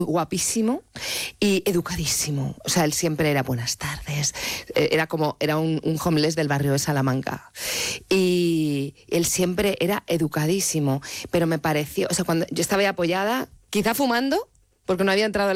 guapísimo y educadísimo. O sea, él siempre era buenas tardes. Era un homeless del barrio de Salamanca. Y él siempre era educadísimo. Pero me pareció, o sea, cuando yo estaba ahí apoyada, quizá fumando, porque no había entrado